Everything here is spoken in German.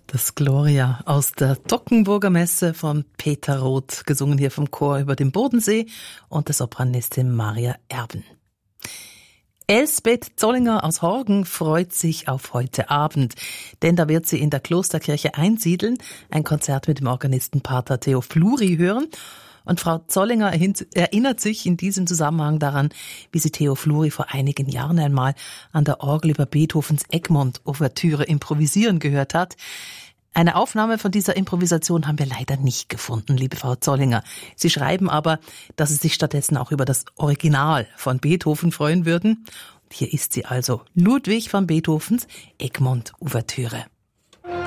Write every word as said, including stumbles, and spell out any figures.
Das Gloria aus der Toggenburger Messe von Peter Roth, gesungen hier vom Chor über dem Bodensee und der Sopranistin Maria Erben. Elsbeth Zollinger aus Horgen freut sich auf heute Abend, denn da wird sie in der Klosterkirche einsiedeln, ein Konzert mit dem Organisten Pater Theo Fluri hören. Und Frau Zollinger erinnert sich in diesem Zusammenhang daran, wie sie Theo Fluri vor einigen Jahren einmal an der Orgel über Beethovens Egmont-Ouvertüre improvisieren gehört hat. Eine Aufnahme von dieser Improvisation haben wir leider nicht gefunden, liebe Frau Zollinger. Sie schreiben aber, dass Sie sich stattdessen auch über das Original von Beethoven freuen würden. Und hier ist sie also, Ludwig van Beethovens Egmont-Ouvertüre.